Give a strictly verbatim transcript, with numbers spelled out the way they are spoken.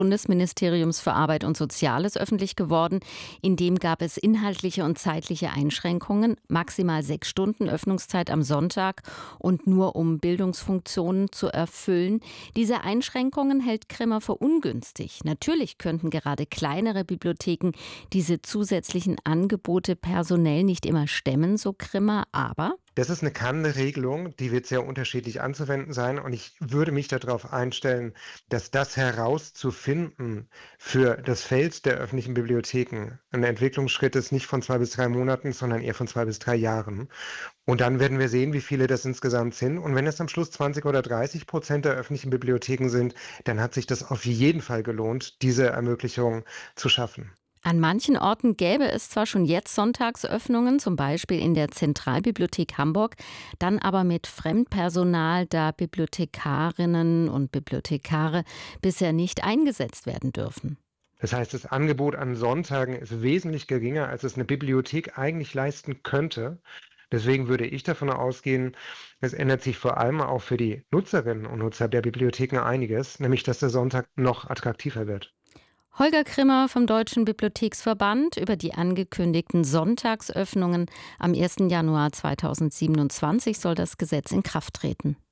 Bundesministeriums für Arbeit und Soziales öffentlich geworden. In dem gab es inhaltliche und zeitliche Einschränkungen, maximal sechs Stunden Öffnungszeit am Sonntag und nur um Bildungsfunktionen zu erfüllen. Diese Einschränkungen hält Krimmer für ungünstig. Natürlich könnten gerade kleinere Bibliotheken diese zusätzlichen Angebote personell nicht immer stemmen, so Krimmer, aber Das ist eine Kann-Regelung, die wird sehr unterschiedlich anzuwenden sein und ich würde mich darauf einstellen, dass das herauszufinden für das Feld der öffentlichen Bibliotheken ein Entwicklungsschritt ist, nicht von zwei bis drei Monaten, sondern eher von zwei bis drei Jahren. Und dann werden wir sehen, wie viele das insgesamt sind. Und wenn es am Schluss zwanzig oder dreißig Prozent der öffentlichen Bibliotheken sind, dann hat sich das auf jeden Fall gelohnt, diese Ermöglichung zu schaffen. an manchen Orten gäbe es zwar schon jetzt Sonntagsöffnungen, zum Beispiel in der Zentralbibliothek Hamburg, dann aber mit Fremdpersonal, da Bibliothekarinnen und Bibliothekare bisher nicht eingesetzt werden dürfen. Das heißt, das Angebot an Sonntagen ist wesentlich geringer, als es eine Bibliothek eigentlich leisten könnte. Deswegen würde ich davon ausgehen, es ändert sich vor allem auch für die Nutzerinnen und Nutzer der Bibliotheken einiges, nämlich dass der Sonntag noch attraktiver wird. Holger Krimmer vom Deutschen Bibliotheksverband über die angekündigten Sonntagsöffnungen. Am ersten Januar zweitausendsiebenundzwanzig soll das Gesetz in Kraft treten.